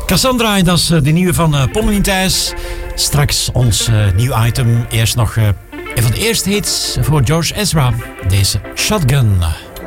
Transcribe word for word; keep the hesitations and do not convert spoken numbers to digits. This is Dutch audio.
Cassandra, en dat is de nieuwe van uh, Pommelien Thijs. Straks ons uh, nieuw item. Eerst nog uh, een van de eerste hits voor George Ezra. Deze Shotgun.